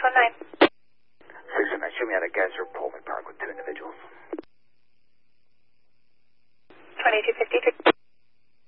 619. 619, show me out of Geyser Pullman Park with 2 individuals. 2250.